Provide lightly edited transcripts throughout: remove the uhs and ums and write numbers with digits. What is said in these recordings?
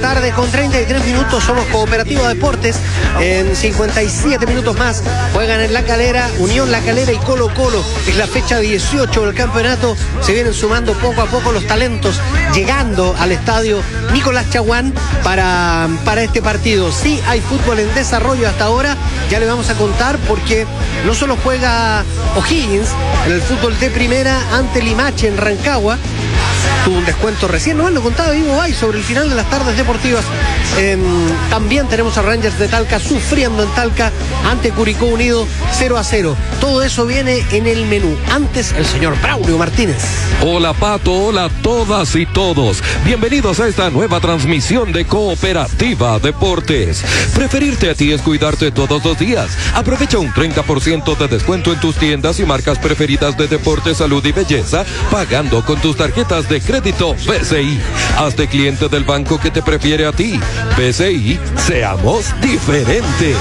tarde con 33 minutos. Somos Cooperativa Deportes. En 57 minutos más juegan en La Calera, Unión La Calera y Colo Colo. Es la fecha 18 del campeonato. Se vienen sumando poco a poco los talentos, llegando al estadio Nicolás Chaguán para este partido. Sí hay fútbol en desarrollo hasta ahora. Ya le vamos a contar porque no solo juega O'Higgins en el fútbol de primera ante Limache en Rancagua. Tuvo un descuento recién, no lo contaba Ivo Bay sobre el final de las tardes deportivas. También tenemos a Rangers de Talca sufriendo en Talca ante Curicó Unido 0-0. Todo eso viene en el menú. Antes, el señor Braulio Martínez. Hola Pato, hola a todas y todos. Bienvenidos a esta nueva transmisión de Cooperativa Deportes. Preferirte a ti es cuidarte todos los días. Aprovecha un 30% de descuento en tus tiendas y marcas preferidas de deporte, salud y belleza, pagando con tus tarjetas de crédito BCI. Hazte cliente del banco que te prefiere a ti. BCI, seamos diferentes.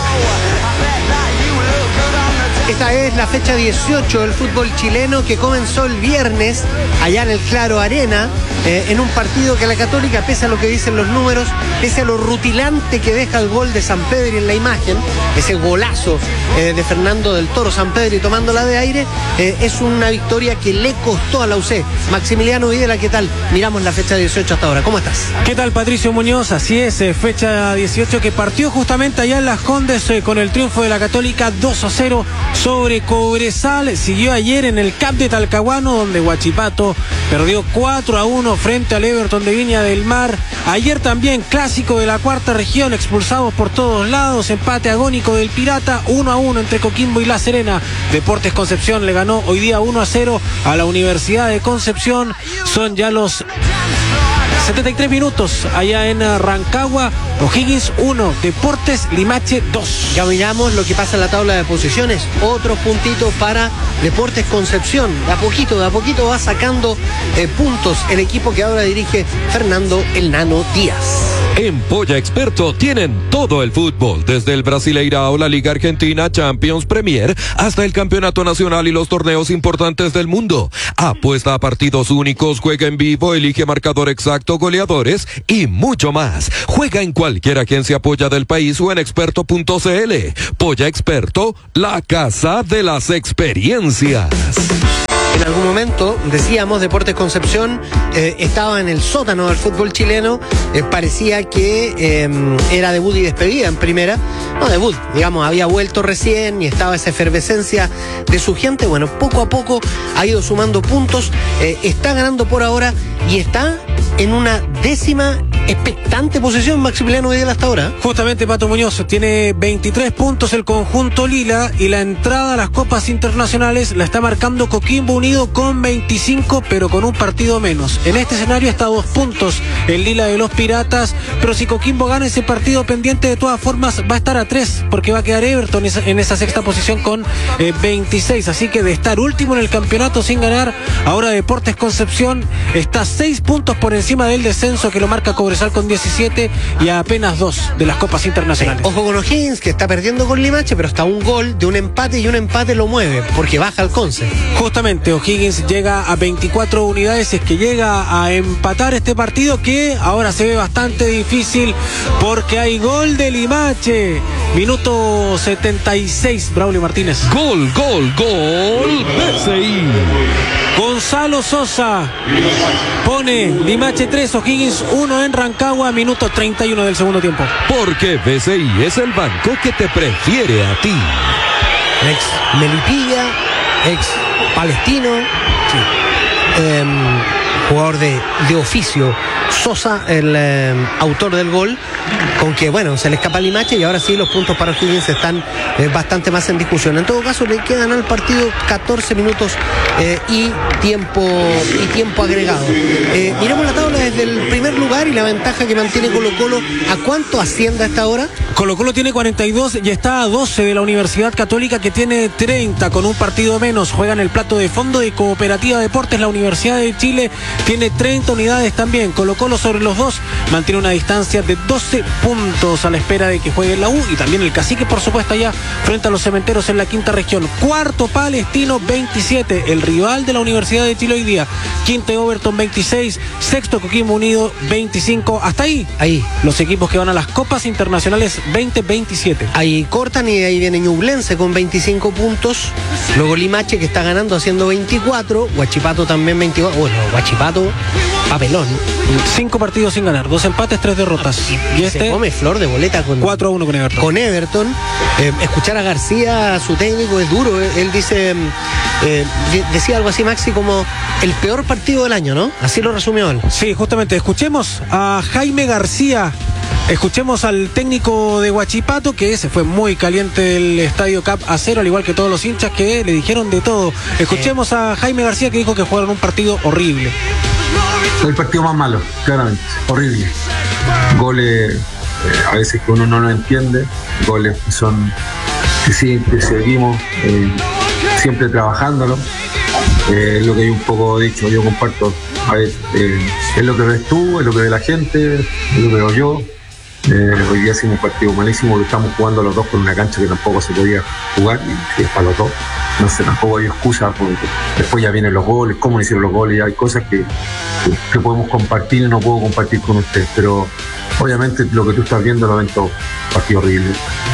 Esta es la fecha 18 del fútbol chileno que comenzó el viernes allá en el Claro Arena, en un partido que la Católica, pese a lo que dicen los números, pese a lo rutilante que deja el gol de Sampedri en la imagen, ese golazo de Fernando del Toro Sampedri tomándola de aire, es una victoria que le costó a la UC. Maximiliano Videla, ¿qué tal? Miramos la fecha 18 hasta ahora. ¿Cómo estás? ¿Qué tal, Patricio Muñoz? Así es, fecha 18 que partió justamente allá en Las Condes con el triunfo de la Católica 2-0 sobre Cobresal. Siguió ayer en el CAP de Talcahuano, donde Huachipato perdió 4-1 frente al Everton de Viña del Mar. Ayer también clásico de la cuarta región, expulsados por todos lados, empate agónico del Pirata, 1-1 entre Coquimbo y La Serena. Deportes Concepción le ganó hoy día 1-0 a la Universidad de Concepción. Son ya los 73 minutos allá en Rancagua. O'Higgins 1, Deportes Limache 2. Ya miramos lo que pasa en la tabla de posiciones. Otros puntitos para Deportes Concepción. De a poquito va sacando puntos el equipo que ahora dirige Fernando el Nano Díaz. En Polla Experto tienen todo el fútbol, desde el Brasileirao, la Liga Argentina, Champions, Premier, hasta el Campeonato Nacional y los torneos importantes del mundo. Apuesta a partidos únicos, juega en vivo, elige marcador exacto, goleadores y mucho más. Juega en cualquier agencia Polla del país o en experto.cl. Polla Experto, la casa de las experiencias. En algún momento, decíamos, Deportes Concepción estaba en el sótano del fútbol chileno. Parecía que era debut y despedida en primera. No debut, digamos, había vuelto recién y estaba esa efervescencia de su gente. Bueno, poco a poco ha ido sumando puntos. Está ganando por ahora y está en una 10ª expectante posición Maximiliano Vidal hasta ahora. Justamente, Pato Muñoz, tiene 23 puntos el conjunto lila y la entrada a las copas internacionales la está marcando Coquimbo Unido con 25, pero con un partido menos. En este escenario está a 2 puntos el lila de los Piratas, pero si Coquimbo gana ese partido pendiente, de todas formas va a estar a 3, porque va a quedar Everton en esa 6ª posición con 26, así que de estar último en el campeonato sin ganar, ahora Deportes Concepción está 6 puntos por encima del descenso que lo marca Cobresal con 17 y a apenas 2 de las copas internacionales. Ojo con O'Higgins, que está perdiendo con Limache, pero está un gol de un empate y un empate lo mueve, porque baja al Conce. Justamente, O'Higgins llega a 24 unidades, es que llega a empatar este partido que ahora se ve bastante difícil porque hay gol de Limache. Minuto 76, Braulio Martínez. Gol, BCI. Gonzalo Sosa pone Limache 3, O'Higgins 1 en Rancagua, minuto 31 del segundo tiempo. Porque BCI es el banco que te prefiere a ti. Ex Melipilla, ex Palestino, sí. Jugador de oficio. Sosa, el autor del gol, con que, bueno, se le escapa a Limache y ahora sí los puntos para O'Higgins están bastante más en discusión. En todo caso, le quedan al partido 14 minutos y tiempo agregado. Miremos la tabla desde el primer lugar y la ventaja que mantiene Colo Colo. ¿A cuánto asciende a esta hora? Colo-Colo tiene 42 y está a 12 de la Universidad Católica, que tiene 30 con un partido menos. Juegan el plato de fondo de Cooperativa Deportes. La Universidad de Chile tiene 30 unidades también. Colo-Colo sobre los dos mantiene una distancia de 12 puntos a la espera de que juegue la U, y también el Cacique, por supuesto, allá frente a los Cementeros en la quinta región. Cuarto, Palestino 27, el rival de la Universidad de Chile hoy día. Quinto, Overton 26. Sexto, Coquimbo Unido 25. Hasta ahí los equipos que van a las Copas Internacionales 2027. Ahí cortan y ahí viene Ñublense con 25 puntos. Luego Limache, que está ganando haciendo 24. Huachipato también 24. Bueno, Huachipato, papelón. 5 partidos sin ganar, 2 empates, 3 derrotas. Y se come flor de boleta con 4-1 con Everton. Con Everton. Escuchar a García, su técnico, es duro. Él dice, decía algo así, Maxi, como el peor partido del año, ¿no? Así lo resumió él. Sí, justamente. Escuchemos a Jaime García. Escuchemos al técnico de Huachipato, que se fue muy caliente el estadio Cap a 0, al igual que todos los hinchas que le dijeron de todo. Escuchemos a Jaime García, que dijo que jugaron un partido horrible. El partido más malo, claramente, horrible. Goles a veces que uno no lo entiende, goles que son que seguimos siempre trabajándolo. Es lo que yo un poco he dicho, yo comparto, a ver, es lo que ves tú, es lo que ve la gente, es lo que veo yo. Hoy día hicimos un partido malísimo, que estamos jugando los dos con una cancha que tampoco se podía jugar, y es para los dos. No sé, tampoco hay excusa, porque después ya vienen los goles, cómo hicieron los goles, y hay cosas que podemos compartir y no puedo compartir con usted, pero obviamente lo que tú estás viendo lo ven todo, partido horrible.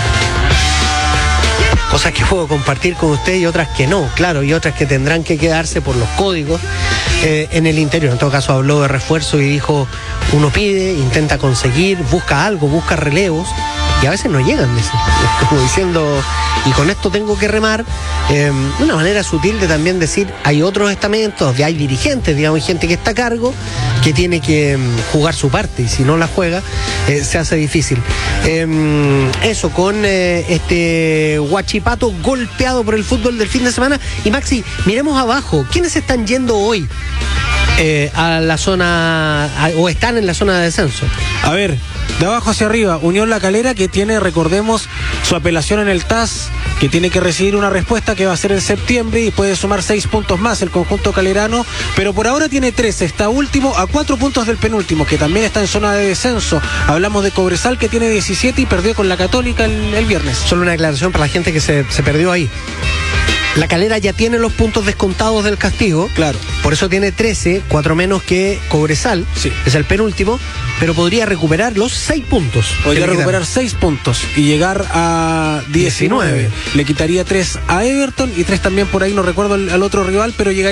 Cosas que puedo compartir con usted y otras que no, claro, y otras que tendrán que quedarse por los códigos en el interior. En todo caso habló de refuerzo y dijo, uno pide, intenta conseguir, busca algo, busca relevos, y a veces no llegan, dice. Como diciendo, y con esto tengo que remar, de una manera sutil de también decir, hay otros estamentos, hay dirigentes, digamos, hay gente que está a cargo, que tiene que jugar su parte, y si no la juega, se hace difícil. Eso con este Huachipato golpeado por el fútbol del fin de semana. Y Maxi, miremos abajo, ¿quiénes están yendo hoy a la zona, o están en la zona de descenso? A ver, de abajo hacia arriba, Unión La Calera, que tiene, recordemos, su apelación en el TAS, que tiene que recibir una respuesta que va a ser en septiembre, y puede sumar 6 puntos más el conjunto calerano, pero por ahora tiene 13, está último a 4 puntos del penúltimo, que también está en zona de descenso. Hablamos de Cobresal, que tiene 17 y perdió con la Católica el viernes. Solo una aclaración para la gente que se perdió ahí. La Calera ya tiene los puntos descontados del castigo. Claro. Por eso tiene 13, 4 menos que Cobresal. Sí. Es el penúltimo, pero podría recuperar los 6 puntos. Podría recuperar 6 puntos y llegar a 19. Le quitaría 3 a Everton y 3 también por ahí, no recuerdo al otro rival, pero llegaría